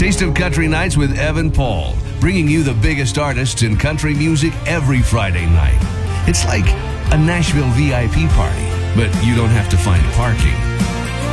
Taste of Country Nights with Evan Paul, bringing you the biggest artists in country music every Friday night. It's like a Nashville VIP party, but you don't have to find parking.